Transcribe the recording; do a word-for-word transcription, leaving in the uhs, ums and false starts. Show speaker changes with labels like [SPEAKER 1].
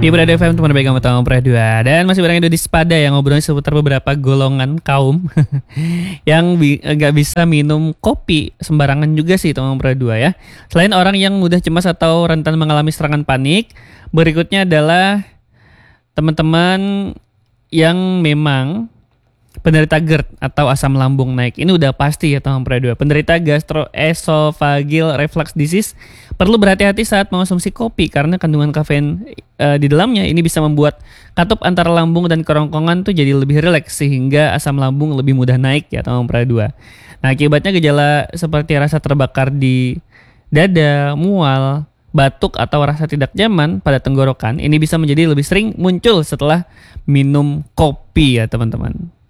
[SPEAKER 1] Di Berada F M teman baik kamu tahu dua dan masih bareng Dodi Spada yang ngobrolin seputar beberapa golongan kaum yang bi nggak bisa minum kopi sembarangan juga sih teman dua ya. Selain orang yang mudah cemas atau rentan mengalami serangan panik, berikutnya adalah teman-teman yang memang penderita GERD atau asam lambung naik. Ini udah pasti ya teman dua. Penderita gastroesophageal reflux disease perlu berhati-hati saat mengonsumsi kopi karena kandungan kafein e, di dalamnya ini bisa membuat katup antara lambung dan kerongkongan tuh jadi lebih rileks sehingga asam lambung lebih mudah naik ya teman dua. Nah, akibatnya gejala seperti rasa terbakar di dada, mual, batuk atau rasa tidak nyaman pada tenggorokan ini bisa menjadi lebih sering muncul setelah minum kopi ya teman-teman.